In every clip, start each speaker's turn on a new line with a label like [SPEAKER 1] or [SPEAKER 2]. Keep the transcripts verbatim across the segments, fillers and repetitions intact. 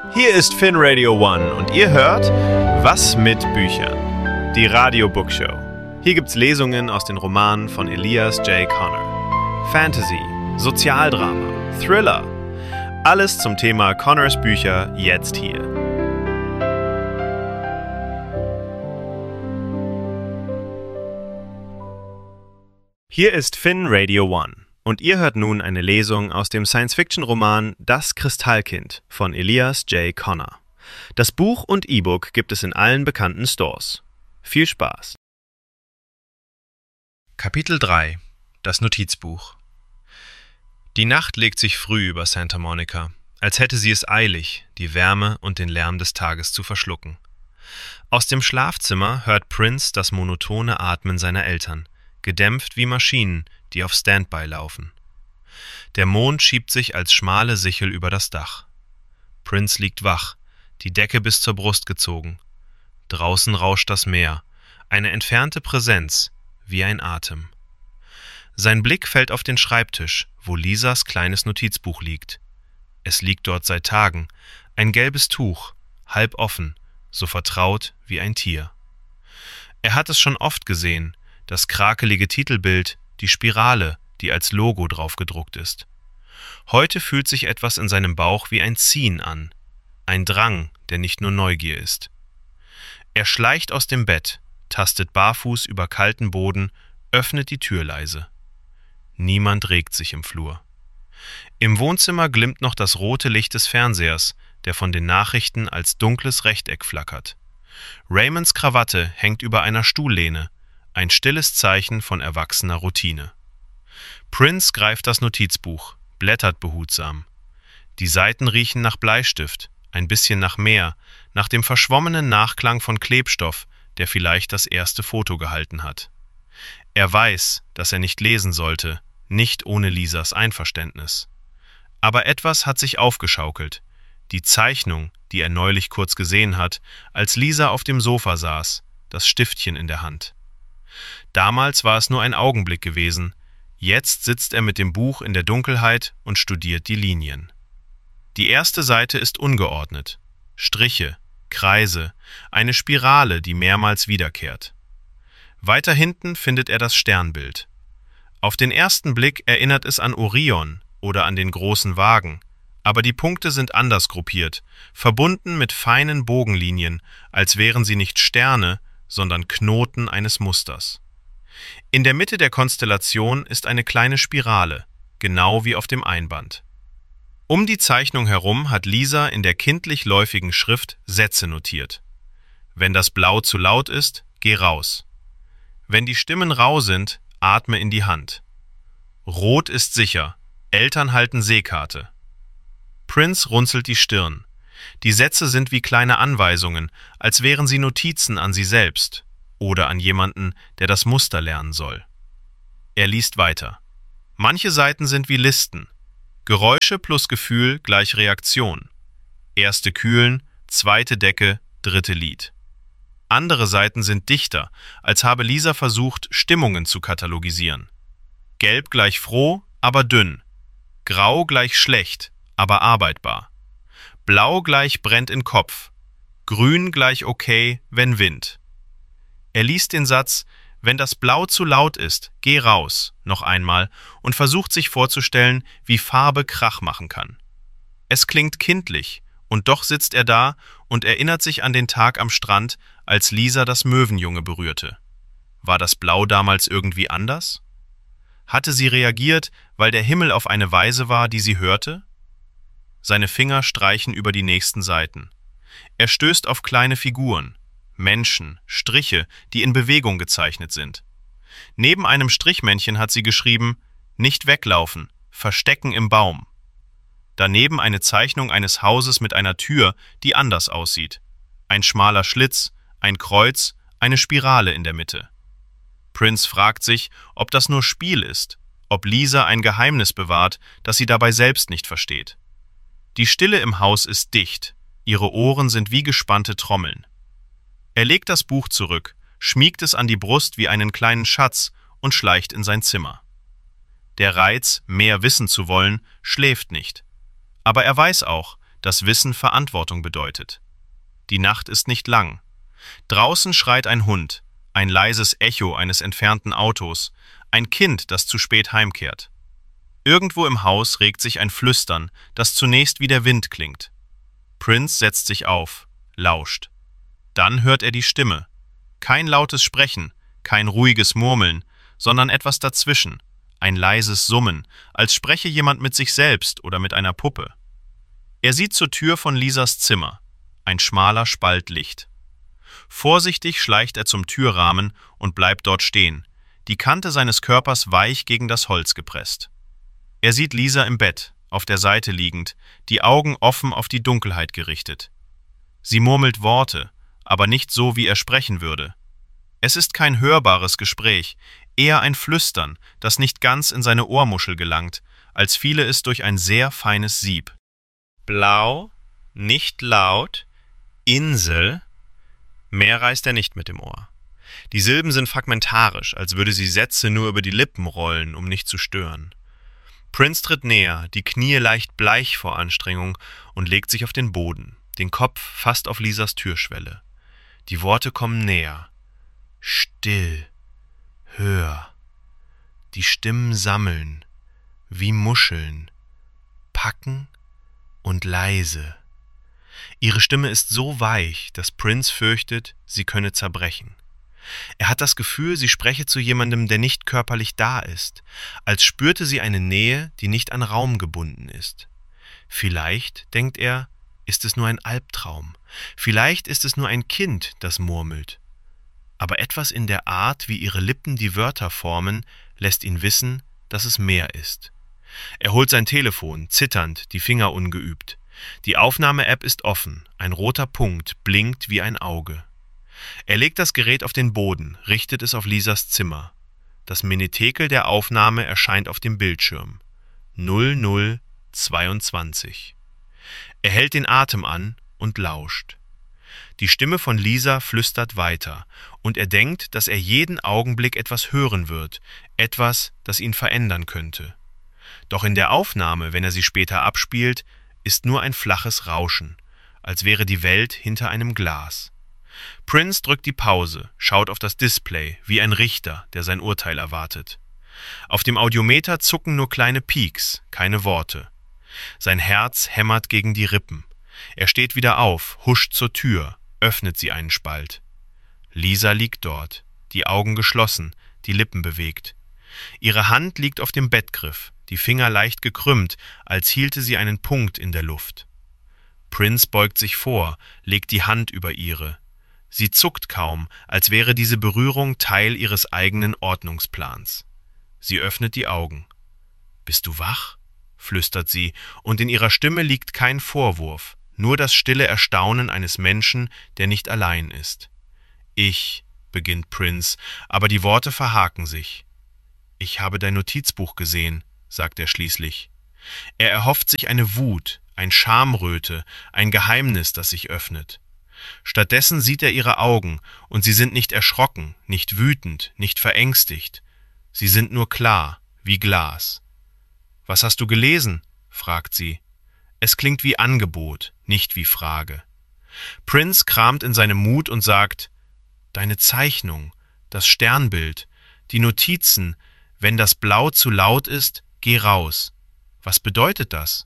[SPEAKER 1] Hier ist Finn Radio One und ihr hört Was mit Büchern? Die Radio Bookshow. Hier gibt's Lesungen aus den Romanen von Elias J. Connor. Fantasy, Sozialdrama, Thriller. Alles zum Thema Connors Bücher jetzt hier. Hier ist Finn Radio One. Und ihr hört nun eine Lesung aus dem Science-Fiction-Roman Das Kristallkind von Elias J. Connor. Das Buch und E-Book gibt es in allen bekannten Stores. Viel Spaß! Kapitel drei – Das Notizbuch. Die Nacht legt sich früh über Santa Monica, als hätte sie es eilig, die Wärme und den Lärm des Tages zu verschlucken. Aus dem Schlafzimmer hört Prince das monotone Atmen seiner Eltern, gedämpft wie Maschinen, die auf Standby laufen. Der Mond schiebt sich als schmale Sichel über das Dach. Prince liegt wach, die Decke bis zur Brust gezogen. Draußen rauscht das Meer, eine entfernte Präsenz, wie ein Atem. Sein Blick fällt auf den Schreibtisch, wo Lisas kleines Notizbuch liegt. Es liegt dort seit Tagen, ein gelbes Tuch, halb offen, so vertraut wie ein Tier. Er hat es schon oft gesehen, das krakelige Titelbild, die Spirale, die als Logo drauf gedruckt ist. Heute fühlt sich etwas in seinem Bauch wie ein Ziehen an, ein Drang, der nicht nur Neugier ist. Er schleicht aus dem Bett, tastet barfuß über kalten Boden, öffnet die Tür leise. Niemand regt sich im Flur. Im Wohnzimmer glimmt noch das rote Licht des Fernsehers, der von den Nachrichten als dunkles Rechteck flackert. Raymonds Krawatte hängt über einer Stuhllehne, ein stilles Zeichen von erwachsener Routine. Prince greift das Notizbuch, blättert behutsam. Die Seiten riechen nach Bleistift, ein bisschen nach Meer, nach dem verschwommenen Nachklang von Klebstoff, der vielleicht das erste Foto gehalten hat. Er weiß, dass er nicht lesen sollte, nicht ohne Lisas Einverständnis. Aber etwas hat sich aufgeschaukelt. Die Zeichnung, die er neulich kurz gesehen hat, als Lisa auf dem Sofa saß, das Stiftchen in der Hand. Damals war es nur ein Augenblick gewesen, jetzt sitzt er mit dem Buch in der Dunkelheit und studiert die Linien. Die erste Seite ist ungeordnet. Striche, Kreise, eine Spirale, die mehrmals wiederkehrt. Weiter hinten findet er das Sternbild. Auf den ersten Blick erinnert es an Orion oder an den großen Wagen, aber die Punkte sind anders gruppiert, verbunden mit feinen Bogenlinien, als wären sie nicht Sterne, sondern Knoten eines Musters. In der Mitte der Konstellation ist eine kleine Spirale, genau wie auf dem Einband. Um die Zeichnung herum hat Lisa in der kindlich läufigen Schrift Sätze notiert. Wenn das Blau zu laut ist, geh raus. Wenn die Stimmen rau sind, atme in die Hand. Rot ist sicher, Eltern halten Seekarte. Prince runzelt die Stirn. Die Sätze sind wie kleine Anweisungen, als wären sie Notizen an sie selbst oder an jemanden, der das Muster lernen soll. Er liest weiter. Manche Seiten sind wie Listen. Geräusche plus Gefühl gleich Reaktion. Erste kühlen, zweite Decke, dritte Lied. Andere Seiten sind dichter, als habe Lisa versucht, Stimmungen zu katalogisieren. Gelb gleich froh, aber dünn. Grau gleich schlecht, aber arbeitbar. Blau gleich brennt in Kopf. Grün gleich okay, wenn Wind. Er liest den Satz, wenn das Blau zu laut ist, geh raus, noch einmal und versucht sich vorzustellen, wie Farbe Krach machen kann. Es klingt kindlich, und doch sitzt er da und erinnert sich an den Tag am Strand, als Lisa das Möwenjunge berührte. War das Blau damals irgendwie anders? Hatte sie reagiert, weil der Himmel auf eine Weise war, die sie hörte? Seine Finger streichen über die nächsten Seiten. Er stößt auf kleine Figuren, Menschen, Striche, die in Bewegung gezeichnet sind. Neben einem Strichmännchen hat sie geschrieben, nicht weglaufen, verstecken im Baum. Daneben eine Zeichnung eines Hauses mit einer Tür, die anders aussieht. Ein schmaler Schlitz, ein Kreuz, eine Spirale in der Mitte. Prince fragt sich, ob das nur Spiel ist, ob Lisa ein Geheimnis bewahrt, das sie dabei selbst nicht versteht. Die Stille im Haus ist dicht, ihre Ohren sind wie gespannte Trommeln. Er legt das Buch zurück, schmiegt es an die Brust wie einen kleinen Schatz und schleicht in sein Zimmer. Der Reiz, mehr wissen zu wollen, schläft nicht. Aber er weiß auch, dass Wissen Verantwortung bedeutet. Die Nacht ist nicht lang. Draußen schreit ein Hund, ein leises Echo eines entfernten Autos, ein Kind, das zu spät heimkehrt. Irgendwo im Haus regt sich ein Flüstern, das zunächst wie der Wind klingt. Prince setzt sich auf, lauscht. Dann hört er die Stimme. Kein lautes Sprechen, kein ruhiges Murmeln, sondern etwas dazwischen, ein leises Summen, als spreche jemand mit sich selbst oder mit einer Puppe. Er sieht zur Tür von Lisas Zimmer, ein schmaler Spalt Licht. Vorsichtig schleicht er zum Türrahmen und bleibt dort stehen, die Kante seines Körpers weich gegen das Holz gepresst. Er sieht Lisa im Bett, auf der Seite liegend, die Augen offen auf die Dunkelheit gerichtet. Sie murmelt Worte, aber nicht so, wie er sprechen würde. Es ist kein hörbares Gespräch, eher ein Flüstern, das nicht ganz in seine Ohrmuschel gelangt, als fiele es durch ein sehr feines Sieb. Blau, nicht laut, Insel. Mehr reißt er nicht mit dem Ohr. Die Silben sind fragmentarisch, als würde sie Sätze nur über die Lippen rollen, um nicht zu stören. Prince tritt näher, die Knie leicht bleich vor Anstrengung und legt sich auf den Boden, den Kopf fast auf Lisas Türschwelle. Die Worte kommen näher. Still, hör. Die Stimmen sammeln, wie Muscheln, packen und leise. Ihre Stimme ist so weich, dass Prince fürchtet, sie könne zerbrechen. Er hat das Gefühl, sie spreche zu jemandem, der nicht körperlich da ist, als spürte sie eine Nähe, die nicht an Raum gebunden ist. Vielleicht, denkt er, ist es nur ein Albtraum. Vielleicht ist es nur ein Kind, das murmelt. Aber etwas in der Art, wie ihre Lippen die Wörter formen, lässt ihn wissen, dass es mehr ist. Er holt sein Telefon, zitternd, die Finger ungeübt. Die Aufnahme-App ist offen, ein roter Punkt blinkt wie ein Auge. Er legt das Gerät auf den Boden, richtet es auf Lisas Zimmer. Das Menetekel der Aufnahme erscheint auf dem Bildschirm. null null zweiundzwanzig. Er hält den Atem an und lauscht. Die Stimme von Lisa flüstert weiter, und er denkt, dass er jeden Augenblick etwas hören wird, etwas, das ihn verändern könnte. Doch in der Aufnahme, wenn er sie später abspielt, ist nur ein flaches Rauschen, als wäre die Welt hinter einem Glas. Prince drückt die Pause, schaut auf das Display, wie ein Richter, der sein Urteil erwartet. Auf dem Audiometer zucken nur kleine Pieks, keine Worte. Sein Herz hämmert gegen die Rippen. Er steht wieder auf, huscht zur Tür, öffnet sie einen Spalt. Lisa liegt dort, die Augen geschlossen, die Lippen bewegt. Ihre Hand liegt auf dem Bettgriff, die Finger leicht gekrümmt, als hielte sie einen Punkt in der Luft. Prince beugt sich vor, legt die Hand über ihre. Sie zuckt kaum, als wäre diese Berührung Teil ihres eigenen Ordnungsplans. Sie öffnet die Augen. »Bist du wach?« flüstert sie, und in ihrer Stimme liegt kein Vorwurf, nur das stille Erstaunen eines Menschen, der nicht allein ist. »Ich«, beginnt Prince, aber die Worte verhaken sich. »Ich habe dein Notizbuch gesehen«, sagt er schließlich. Er erhofft sich eine Wut, ein Schamröte, ein Geheimnis, das sich öffnet. Stattdessen sieht er ihre Augen, und sie sind nicht erschrocken, nicht wütend, nicht verängstigt. Sie sind nur klar, wie Glas. »Was hast du gelesen?« fragt sie. Es klingt wie Angebot, nicht wie Frage. Prince kramt in seinem Mut und sagt, »Deine Zeichnung, das Sternbild, die Notizen, wenn das Blau zu laut ist, geh raus. Was bedeutet das?«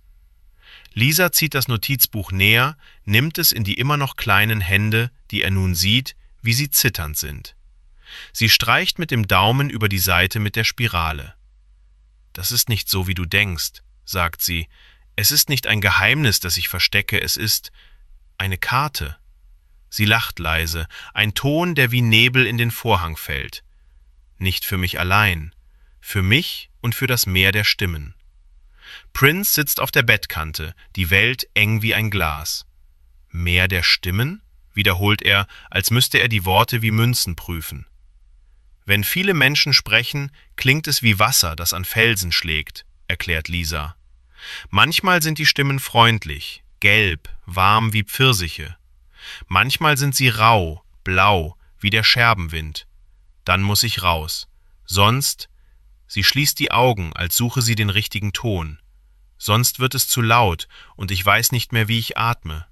[SPEAKER 1] Lisa zieht das Notizbuch näher, nimmt es in die immer noch kleinen Hände, die er nun sieht, wie sie zitternd sind. Sie streicht mit dem Daumen über die Seite mit der Spirale. »Das ist nicht so, wie du denkst«, sagt sie. »Es ist nicht ein Geheimnis, das ich verstecke, es ist eine Karte.« Sie lacht leise, ein Ton, der wie Nebel in den Vorhang fällt. »Nicht für mich allein, für mich und für das Meer der Stimmen.« Prince sitzt auf der Bettkante, die Welt eng wie ein Glas. »Meer der Stimmen?« wiederholt er, als müsste er die Worte wie Münzen prüfen. »Wenn viele Menschen sprechen, klingt es wie Wasser, das an Felsen schlägt«, erklärt Lisa. »Manchmal sind die Stimmen freundlich, gelb, warm wie Pfirsiche. Manchmal sind sie rau, blau, wie der Scherbenwind. Dann muss ich raus. Sonst...« Sie schließt die Augen, als suche sie den richtigen Ton. sonst wird es zu laut und ich weiß nicht mehr, wie ich atme.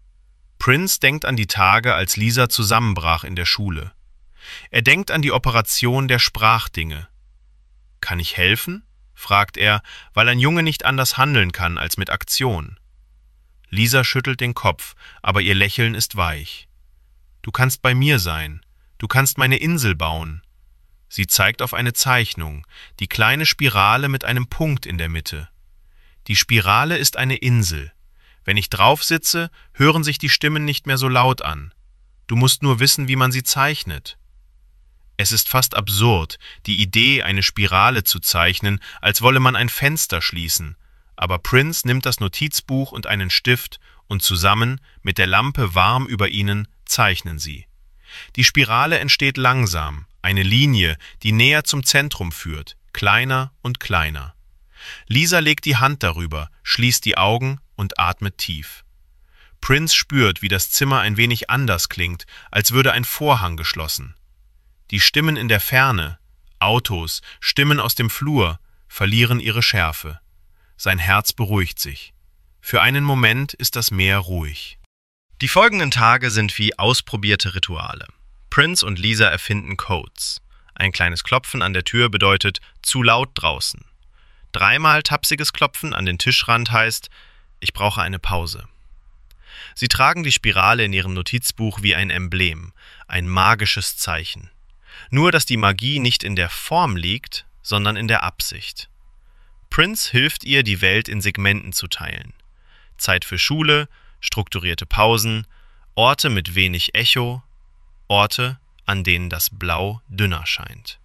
[SPEAKER 1] Prince denkt an die Tage, als Lisa zusammenbrach in der Schule. Er denkt an die Operation der Sprachdinge. »Kann ich helfen?« fragt er, weil ein Junge nicht anders handeln kann als mit Aktion. Lisa schüttelt den Kopf, aber ihr Lächeln ist weich. »Du kannst bei mir sein. Du kannst meine Insel bauen.« Sie zeigt auf eine Zeichnung, die kleine Spirale mit einem Punkt in der Mitte. Die Spirale ist eine Insel. Wenn ich drauf sitze, hören sich die Stimmen nicht mehr so laut an. Du musst nur wissen, wie man sie zeichnet. Es ist fast absurd, die Idee, eine Spirale zu zeichnen, als wolle man ein Fenster schließen. Aber Prince nimmt das Notizbuch und einen Stift und zusammen, mit der Lampe warm über ihnen, zeichnen sie. Die Spirale entsteht langsam, eine Linie, die näher zum Zentrum führt, kleiner und kleiner. Lisa legt die Hand darüber, schließt die Augen und atmet tief. Prince spürt, wie das Zimmer ein wenig anders klingt, als würde ein Vorhang geschlossen. Die Stimmen in der Ferne, Autos, Stimmen aus dem Flur, verlieren ihre Schärfe. Sein Herz beruhigt sich. Für einen Moment ist das Meer ruhig. Die folgenden Tage sind wie ausprobierte Rituale. Prince und Lisa erfinden Codes. Ein kleines Klopfen an der Tür bedeutet zu laut draußen. Dreimal tapsiges Klopfen an den Tischrand heißt, ich brauche eine Pause. Sie tragen die Spirale in ihrem Notizbuch wie ein Emblem, ein magisches Zeichen. Nur, dass die Magie nicht in der Form liegt, sondern in der Absicht. Prince hilft ihr, die Welt in Segmenten zu teilen. Zeit für Schule, strukturierte Pausen, Orte mit wenig Echo, Orte, an denen das Blau dünner scheint.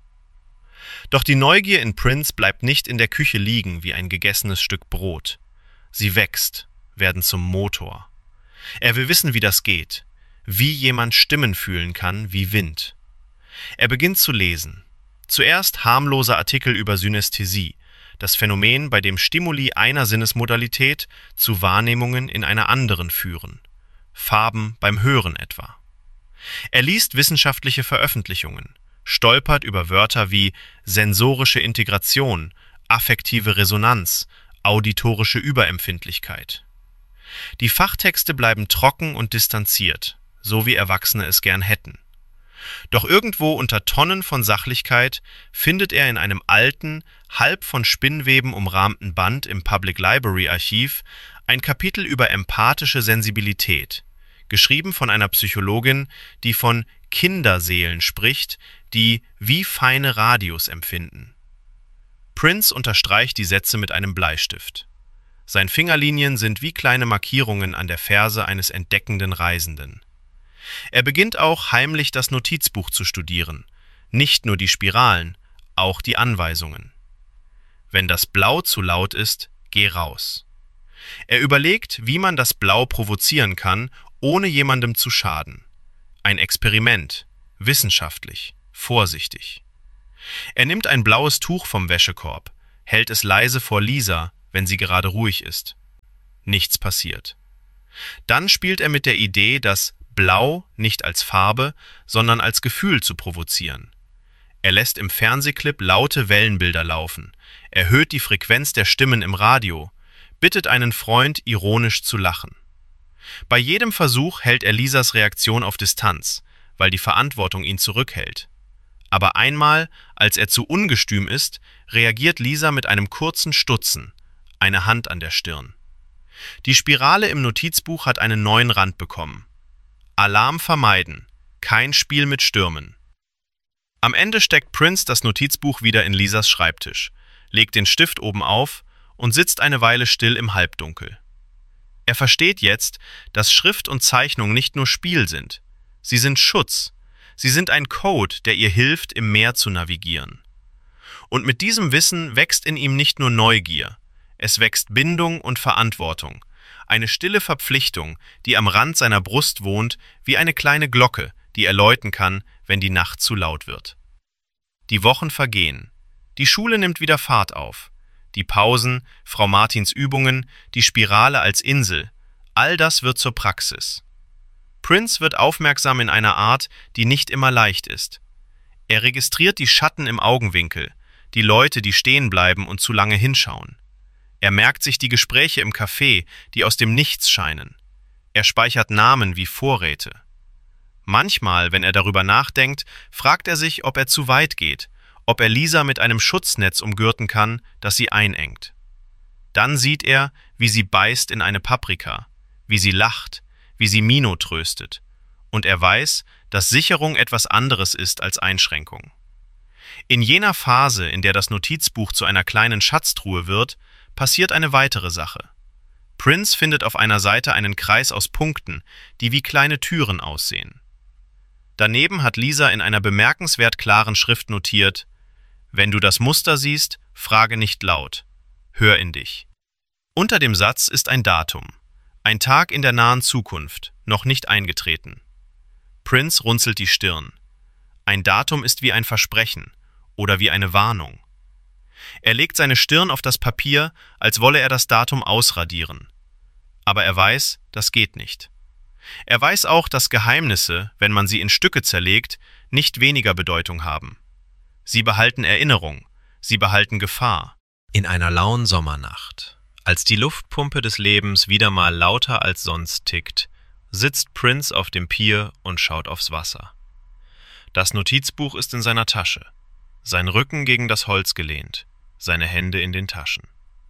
[SPEAKER 1] Doch die Neugier in Prince bleibt nicht in der Küche liegen wie ein gegessenes Stück Brot. Sie wächst, werden zum Motor. Er will wissen, wie das geht, wie jemand Stimmen fühlen kann wie Wind. Er beginnt zu lesen. Zuerst harmlose Artikel über Synästhesie, das Phänomen, bei dem Stimuli einer Sinnesmodalität zu Wahrnehmungen in einer anderen führen. Farben beim Hören etwa. Er liest wissenschaftliche Veröffentlichungen, stolpert über Wörter wie sensorische Integration, affektive Resonanz, auditorische Überempfindlichkeit. Die Fachtexte bleiben trocken und distanziert, so wie Erwachsene es gern hätten. Doch irgendwo unter Tonnen von Sachlichkeit findet er in einem alten, halb von Spinnweben umrahmten Band im Public Library Archiv ein Kapitel über empathische Sensibilität, geschrieben von einer Psychologin, die von Kinderseelen spricht, die wie feine Radios empfinden. Prince unterstreicht die Sätze mit einem Bleistift. Seine Fingerlinien sind wie kleine Markierungen an der Ferse eines entdeckenden Reisenden. Er beginnt auch heimlich das Notizbuch zu studieren, nicht nur die Spiralen, auch die Anweisungen. Wenn das Blau zu laut ist, geh raus. Er überlegt, wie man das Blau provozieren kann, ohne jemandem zu schaden. Ein Experiment, wissenschaftlich, vorsichtig. Er nimmt ein blaues Tuch vom Wäschekorb, hält es leise vor Lisa, wenn sie gerade ruhig ist. Nichts passiert. Dann spielt er mit der Idee, das Blau nicht als Farbe, sondern als Gefühl zu provozieren. Er lässt im Fernsehclip laute Wellenbilder laufen, erhöht die Frequenz der Stimmen im Radio, bittet einen Freund, ironisch zu lachen. Bei jedem Versuch hält er Lisas Reaktion auf Distanz, weil die Verantwortung ihn zurückhält. Aber einmal, als er zu ungestüm ist, reagiert Lisa mit einem kurzen Stutzen, eine Hand an der Stirn. Die Spirale im Notizbuch hat einen neuen Rand bekommen. Alarm vermeiden, kein Spiel mit Stürmen. Am Ende steckt Prince das Notizbuch wieder in Lisas Schreibtisch, legt den Stift oben auf und sitzt eine Weile still im Halbdunkel. Er versteht jetzt, dass Schrift und Zeichnung nicht nur Spiel sind. Sie sind Schutz. Sie sind ein Code, der ihr hilft, im Meer zu navigieren. Und mit diesem Wissen wächst in ihm nicht nur Neugier. Es wächst Bindung und Verantwortung. Eine stille Verpflichtung, die am Rand seiner Brust wohnt, wie eine kleine Glocke, die er läuten kann, wenn die Nacht zu laut wird. Die Wochen vergehen. Die Schule nimmt wieder Fahrt auf. Die Pausen, Frau Martins Übungen, die Spirale als Insel, all das wird zur Praxis. Prince wird aufmerksam in einer Art, die nicht immer leicht ist. Er registriert die Schatten im Augenwinkel, die Leute, die stehen bleiben und zu lange hinschauen. Er merkt sich die Gespräche im Café, die aus dem Nichts scheinen. Er speichert Namen wie Vorräte. Manchmal, wenn er darüber nachdenkt, fragt er sich, ob er zu weit geht, ob er Lisa mit einem Schutznetz umgürten kann, das sie einengt. Dann sieht er, wie sie beißt in eine Paprika, wie sie lacht, wie sie Mino tröstet. Und er weiß, dass Sicherung etwas anderes ist als Einschränkung. In jener Phase, in der das Notizbuch zu einer kleinen Schatztruhe wird, passiert eine weitere Sache. Prince findet auf einer Seite einen Kreis aus Punkten, die wie kleine Türen aussehen. Daneben hat Lisa in einer bemerkenswert klaren Schrift notiert: »Wenn du das Muster siehst, frage nicht laut. Hör in dich.« Unter dem Satz ist ein Datum. Ein Tag in der nahen Zukunft, noch nicht eingetreten. Prince runzelt die Stirn. Ein Datum ist wie ein Versprechen oder wie eine Warnung. Er legt seine Stirn auf das Papier, als wolle er das Datum ausradieren. Aber er weiß, das geht nicht. Er weiß auch, dass Geheimnisse, wenn man sie in Stücke zerlegt, nicht weniger Bedeutung haben. Sie behalten Erinnerung, sie behalten Gefahr. In einer lauen Sommernacht, als die Luftpumpe des Lebens wieder mal lauter als sonst tickt, sitzt Prince auf dem Pier und schaut aufs Wasser. Das Notizbuch ist in seiner Tasche, sein Rücken gegen das Holz gelehnt, seine Hände in den Taschen.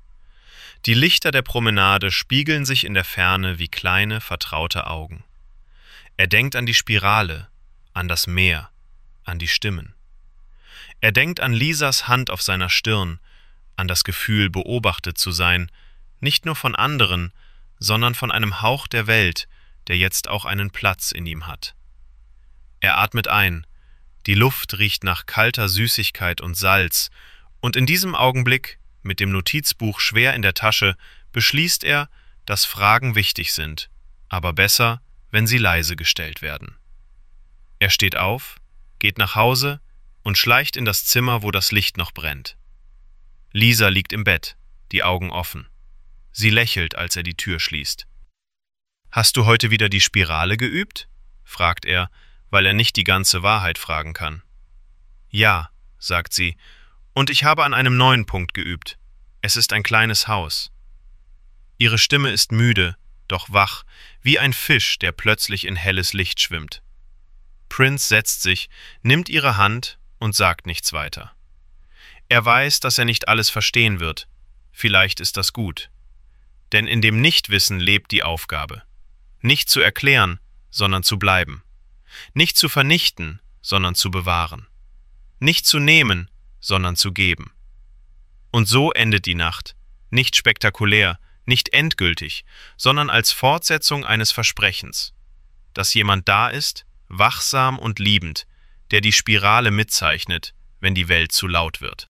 [SPEAKER 1] Die Lichter der Promenade spiegeln sich in der Ferne wie kleine, vertraute Augen. Er denkt an die Spirale, an das Meer, an die Stimmen. Er denkt an Lisas Hand auf seiner Stirn, an das Gefühl, beobachtet zu sein, nicht nur von anderen, sondern von einem Hauch der Welt, der jetzt auch einen Platz in ihm hat. Er atmet ein, die Luft riecht nach kalter Süßigkeit und Salz, und in diesem Augenblick, mit dem Notizbuch schwer in der Tasche, beschließt er, dass Fragen wichtig sind, aber besser, wenn sie leise gestellt werden. Er steht auf, geht nach Hause und schleicht in das Zimmer, wo das Licht noch brennt. Lisa liegt im Bett, die Augen offen. Sie lächelt, als er die Tür schließt. »Hast du heute wieder die Spirale geübt?« fragt er, weil er nicht die ganze Wahrheit fragen kann. »Ja«, sagt sie, »und ich habe an einem neuen Punkt geübt. Es ist ein kleines Haus.« Ihre Stimme ist müde, doch wach, wie ein Fisch, der plötzlich in helles Licht schwimmt. Prince setzt sich, nimmt ihre Hand und sagt nichts weiter. Er weiß, dass er nicht alles verstehen wird. Vielleicht ist das gut. Denn in dem Nichtwissen lebt die Aufgabe. Nicht zu erklären, sondern zu bleiben. Nicht zu vernichten, sondern zu bewahren. Nicht zu nehmen, sondern zu geben. Und so endet die Nacht, nicht spektakulär, nicht endgültig, sondern als Fortsetzung eines Versprechens, dass jemand da ist, wachsam und liebend, der die Spirale mitzeichnet, wenn die Welt zu laut wird.